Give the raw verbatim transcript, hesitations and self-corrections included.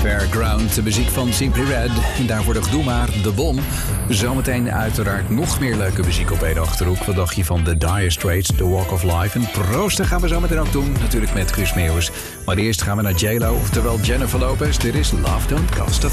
Fairground, de muziek van Simply Red. En daarvoor de Doe Maar, De Bom. Zometeen uiteraard nog meer leuke muziek op één Achterhoek. Wat dacht je van The Dire Straits, The Walk of Life? En proosten gaan we zo meteen ook doen, natuurlijk met Guus Meeuwis. Maar eerst gaan we naar J Lo, oftewel Jennifer Lopez. Dit is Love Don't Cost a